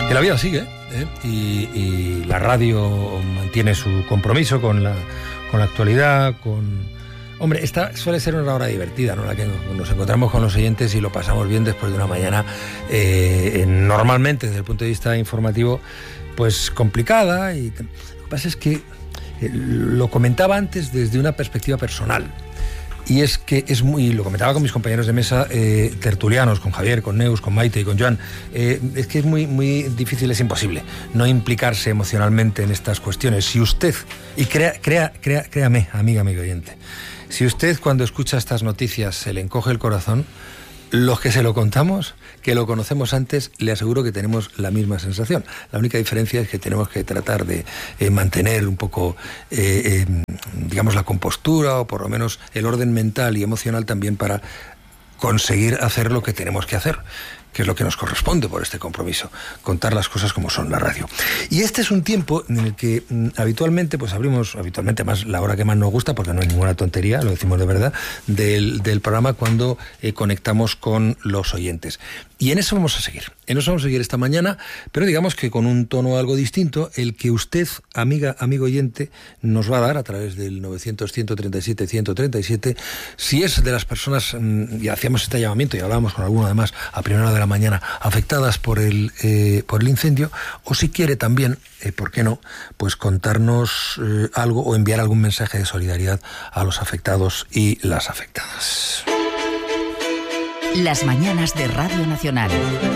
Que la vida sigue, y la radio mantiene su compromiso con la actualidad, Hombre, esta suele ser una hora divertida, ¿no? La que nos encontramos con los oyentes y lo pasamos bien después de una mañana normalmente desde el punto de vista informativo pues complicada. Y lo que pasa es que lo comentaba antes desde una perspectiva personal. Y es que lo comentaba con mis compañeros de mesa tertulianos, con Javier, con Neus, con Maite y con Joan, es que es muy difícil, es imposible no implicarse emocionalmente en estas cuestiones. Si usted, y créame, amiga oyente, si usted cuando escucha estas noticias se le encoge el corazón, los que se lo contamos, que lo conocemos antes, le aseguro que tenemos la misma sensación. La única diferencia es que tenemos que tratar de mantener un poco, digamos, la compostura, o por lo menos el orden mental y emocional también, para conseguir hacer lo que tenemos que hacer, que es lo que nos corresponde por este compromiso, contar las cosas como son, la radio. Y este es un tiempo en el que habitualmente abrimos, más la hora que más nos gusta, porque no hay ninguna tontería, lo decimos de verdad, del programa, cuando conectamos con los oyentes. Y en eso vamos a seguir. Esta mañana, pero digamos que con un tono algo distinto, el que usted, amigo oyente, nos va a dar a través del 900-137-137, si es de las personas, y hacíamos este llamamiento y hablábamos con alguno además a primera hora de la mañana, afectadas por el incendio, o si quiere también, ¿por qué no?, pues contarnos algo o enviar algún mensaje de solidaridad a los afectados y las afectadas. Las mañanas de Radio Nacional.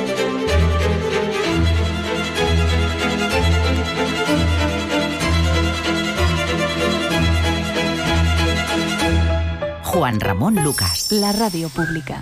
Juan Ramón Lucas, la radio pública.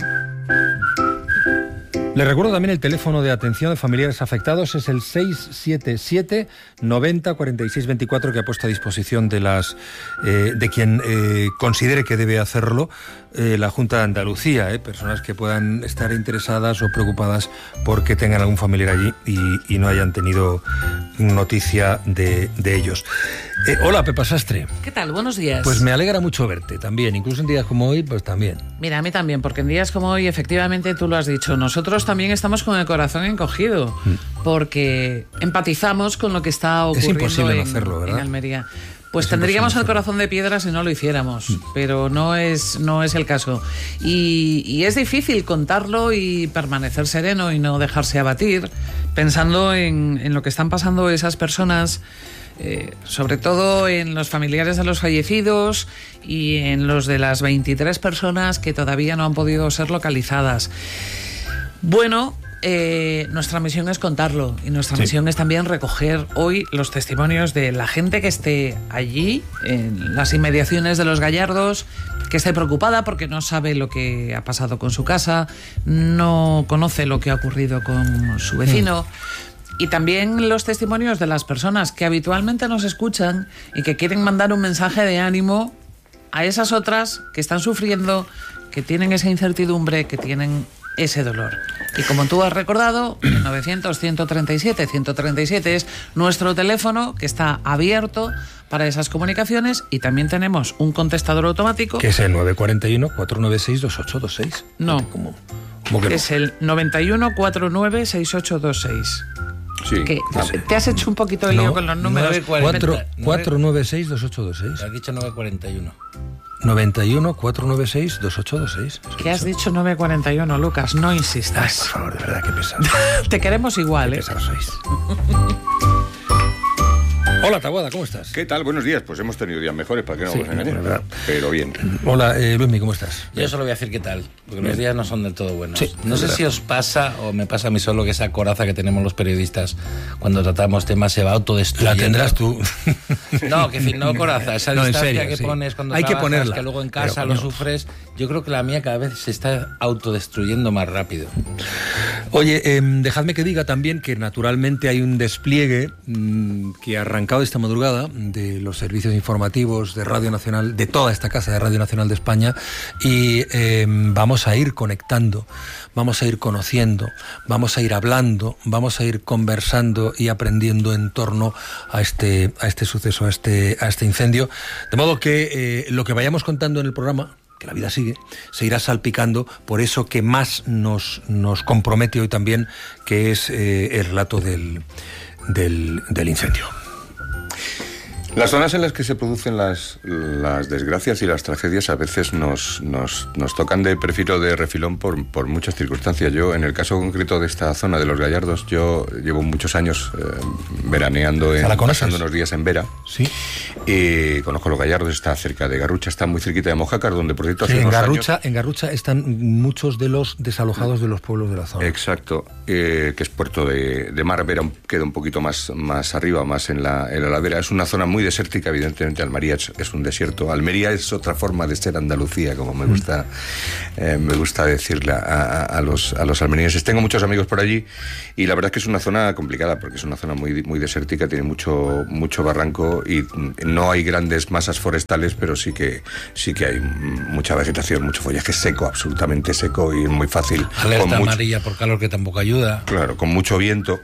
Les recuerdo también el teléfono de atención de familiares afectados, es el 677 90 46 24, que ha puesto a disposición de quien considere que debe hacerlo la Junta de Andalucía, personas que puedan estar interesadas o preocupadas porque tengan algún familiar allí y no hayan tenido noticia de ellos. Hola, Pepa Sastre. ¿Qué tal? Buenos días. Pues me alegra mucho verte también, incluso en días como hoy, pues también. Mira, a mí también, porque en días como hoy, efectivamente, tú lo has dicho, nosotros también estamos con el corazón encogido, porque empatizamos con lo que está ocurriendo. Es imposible no hacerlo, ¿verdad? En Almería. Pues tendríamos el corazón de piedra si no lo hiciéramos, pero no es el caso. Y es difícil contarlo y permanecer sereno y no dejarse abatir, pensando en lo que están pasando esas personas, sobre todo en los familiares de los fallecidos y en los de las 23 personas que todavía no han podido ser localizadas. Bueno, nuestra misión es contarlo, y nuestra misión es también recoger hoy los testimonios de la gente que esté allí, en las inmediaciones de Los Gallardos, que esté preocupada porque no sabe lo que ha pasado con su casa, no conoce lo que ha ocurrido con su vecino. Y también los testimonios de las personas que habitualmente nos escuchan y que quieren mandar un mensaje de ánimo a esas otras que están sufriendo, que tienen esa incertidumbre, que tienen ese dolor. Y como tú has recordado, el 900-137-137 es nuestro teléfono, que está abierto para esas comunicaciones, y también tenemos un contestador automático. Que es el 941-496-2826. No, ¿Cómo que no? Es el 91-49-6826. Sí. Que te has hecho un poquito de lío con los números. 496-2826. Has dicho 941. 91-496-2826. ¿Qué has dicho 941, Lucas? No insistas. Ay, por favor, de verdad, qué pesado. Te queremos igual, Qué pesados sois. Hola, Taboada, ¿cómo estás? ¿Qué tal? Buenos días. Pues hemos tenido días mejores, para que no vamos a engañar. Verdad. Pero bien. Hola, Luismi, ¿cómo estás? Yo solo voy a decir qué tal, porque los días no son del todo buenos. Sí, no sé si os pasa o me pasa a mí solo que esa coraza que tenemos los periodistas cuando tratamos temas se va autodestruyendo. La tendrás tú. No, que no coraza, esa distancia serio, que pones cuando hay trabajas, que ponerla, que luego en casa pero, lo no. sufres. Yo creo que la mía cada vez se está autodestruyendo más rápido. Oye, dejadme que diga también que naturalmente hay un despliegue que ha arrancado esta madrugada de los servicios informativos de Radio Nacional, de toda esta casa de Radio Nacional de España, y vamos a ir conectando, vamos a ir conociendo, vamos a ir hablando, vamos a ir conversando y aprendiendo en torno a este suceso, a este incendio. De modo que lo que vayamos contando en el programa, que la vida sigue, se irá salpicando por eso que más nos compromete hoy también, que es el relato del incendio. Las zonas en las que se producen las desgracias y las tragedias a veces nos tocan de perfil o de refilón por muchas circunstancias. Yo, en el caso concreto de esta zona de Los Gallardos, yo llevo muchos años veraneando, pasando unos días en Vera. Sí. Y conozco Los Gallardos, está cerca de Garrucha, está muy cerquita de Mojácar, donde por cierto hace en unos años... En Garrucha están muchos de los desalojados de los pueblos de la zona. Exacto, que es puerto de mar. Vera queda un poquito más arriba, más en la ladera. Es una zona muy desértica, evidentemente. Almería es un desierto. Almería es otra forma de ser Andalucía, como me gusta decirle a los almerienses. Tengo muchos amigos por allí y la verdad es que es una zona complicada porque es una zona muy, muy desértica, tiene mucho barranco y no hay grandes masas forestales, pero sí que hay mucha vegetación, mucho follaje seco, absolutamente seco y muy fácil. Alerta amarilla por calor, que tampoco ayuda. Claro, con mucho viento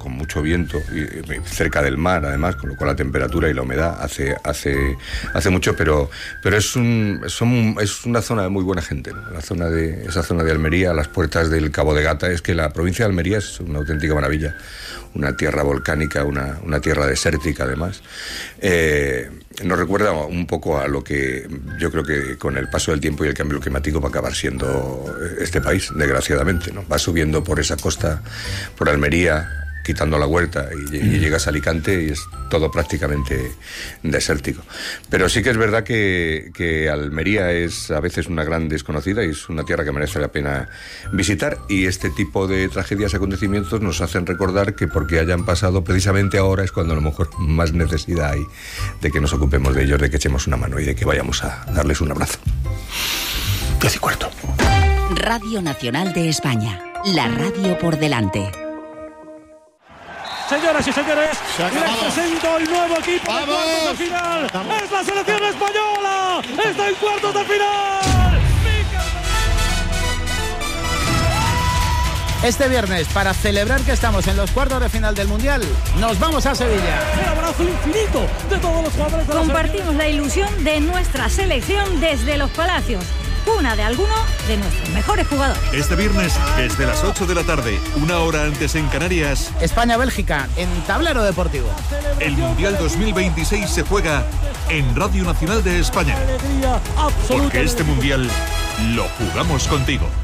y cerca del mar, además, con lo cual la temperatura y la humedad hace mucho, pero es una zona de muy buena gente, ¿no? Esa zona de Almería, a las puertas del Cabo de Gata. Es que la provincia de Almería es una auténtica maravilla, una tierra volcánica, una tierra desértica además. Nos recuerda un poco a lo que yo creo que con el paso del tiempo y el cambio climático va a acabar siendo este país, desgraciadamente, ¿no? Va subiendo por esa costa, por Almería, quitando la Huerta y llegas a Alicante y es todo prácticamente desértico. Pero sí que es verdad que Almería es a veces una gran desconocida y es una tierra que merece la pena visitar, y este tipo de tragedias y acontecimientos nos hacen recordar que porque hayan pasado precisamente ahora es cuando a lo mejor más necesidad hay de que nos ocupemos de ellos, de que echemos una mano y de que vayamos a darles un abrazo. 10:15. Radio Nacional de España, la radio por delante. Señoras y señores, les presento el nuevo equipo de cuartos de final. ¡Es la selección española! ¡Está en cuartos de final! Este viernes, para celebrar que estamos en los cuartos de final del Mundial, nos vamos a Sevilla. El abrazo infinito de todos los jugadores de la Compartimos la ilusión de nuestra selección desde los Palacios, cuna de alguno de nuestros mejores jugadores. Este viernes, desde las 8 de la tarde, una hora antes en Canarias, España-Bélgica, en Tablero Deportivo. El Mundial 2026 se juega en Radio Nacional de España. Porque este Mundial lo jugamos contigo.